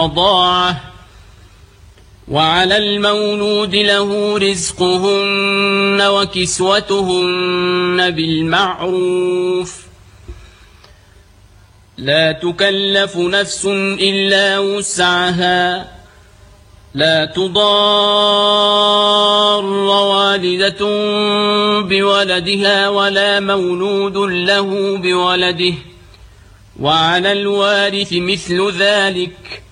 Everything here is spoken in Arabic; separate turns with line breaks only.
الرضاعة وعلى المولود له رزقهن وكسوتهن بالمعروف لا تكلف نفس إلا وسعها لا تضار والدة بولدها ولا مولود له بولده وعلى الوارث مثل ذلك